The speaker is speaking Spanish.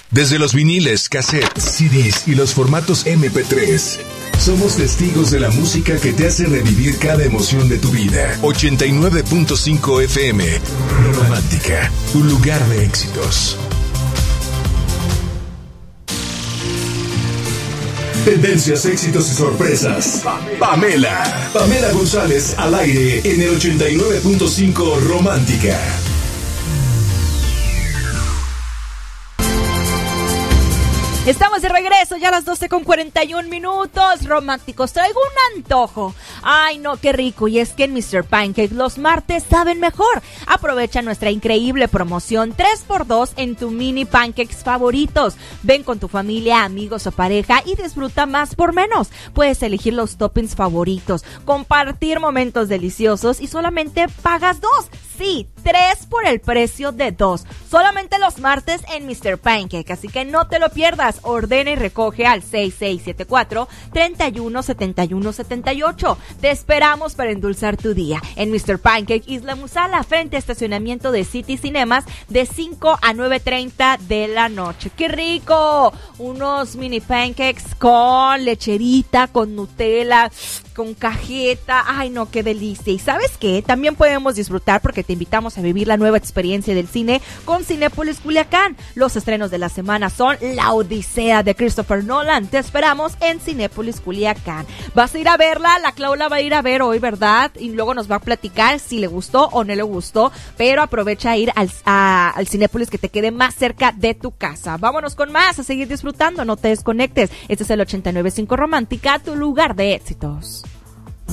Desde los viniles, cassettes, CDs y los formatos MP3, somos testigos de la música que te hace revivir cada emoción de tu vida. 89.5 FM, Romántica, un lugar de éxitos. Tendencias, éxitos y sorpresas. Pamela González al aire en el 89.5 Romántica. Estamos de regreso ya a las 12:41, románticos. Traigo un antojo. Ay, no, qué rico. Y es que en Mr. Pancake los martes saben mejor. Aprovecha nuestra increíble promoción 3x2 en tu mini pancakes favoritos. Ven con tu familia, amigos o pareja y disfruta más por menos. Puedes elegir los toppings favoritos, compartir momentos deliciosos y solamente pagas 2. Sí, 3 por el precio de 2. Solamente los martes en Mr. Pancake. Así que no te lo pierdas. Ordena y recoge al 6674-317178. Te esperamos para endulzar tu día. En Mr. Pancake, Isla Musala, frente a estacionamiento de City Cinemas, de 5 a 9:30 de la noche. ¡Qué rico! Unos mini pancakes con lecherita, con Nutella, con cajeta. ¡Ay, no, qué delicia! ¿Y sabes qué? También podemos disfrutar porque te invitamos a vivir la nueva experiencia del cine con Cinépolis Culiacán. Los estrenos de la semana son La Odisea de Christopher Nolan. Te esperamos en Cinépolis Culiacán. Vas a ir a verla, la Claula va a ir a ver hoy, ¿verdad? Y luego nos va a platicar si le gustó o no le gustó, pero aprovecha a ir al Cinépolis que te quede más cerca de tu casa. Vámonos con más, a seguir disfrutando, no te desconectes. Este es el 89.5 Romántica, tu lugar de éxitos.